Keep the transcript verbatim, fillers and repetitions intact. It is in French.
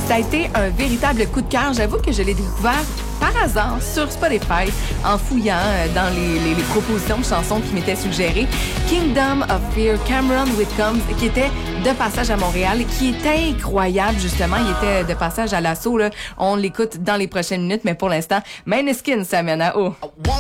Ça a été un véritable coup de cœur. J'avoue que je l'ai découvert par hasard sur Spotify en fouillant dans les, les, les propositions de chansons qui m'étaient suggérées. Kingdom of Fear, Cameron Whitcomb, qui était de passage à Montréal, qui était incroyable, justement. Il était de passage à l'assaut, là. On l'écoute dans les prochaines minutes, mais pour l'instant, Maneskin, ça mène à haut.